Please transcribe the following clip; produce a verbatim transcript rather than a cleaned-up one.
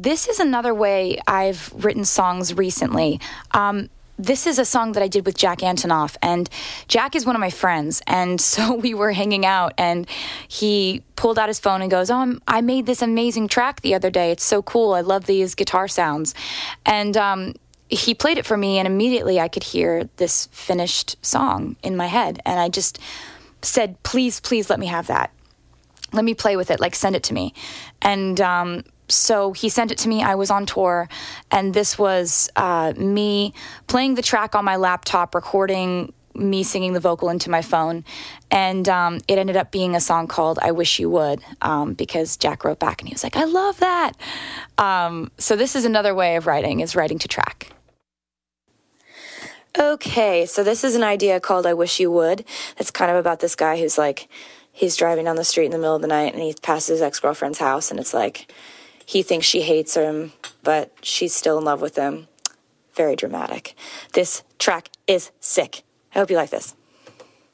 this is another way I've written songs recently. Um, this is a song that I did with Jack Antonoff, and Jack is one of my friends, and so we were hanging out, and he pulled out his phone and goes, oh, I'm, I made this amazing track the other day. It's so cool. I love these guitar sounds. And um, he played it for me, and immediately I could hear this finished song in my head, and I just said, please, please let me have that. Let me play with it, like send it to me. And um, so he sent it to me. I was on tour, and this was uh, me playing the track on my laptop, recording me singing the vocal into my phone, and um, it ended up being a song called I Wish You Would, um, because Jack wrote back, and he was like, I love that. Um, so this is another way of writing, is writing to track. Okay, so this is an idea called I Wish You Would. It's kind of about this guy who's like, he's driving down the street in the middle of the night, and he passes his ex-girlfriend's house, and it's like, he thinks she hates him, but she's still in love with him. Very dramatic. This track is sick. I hope you like this.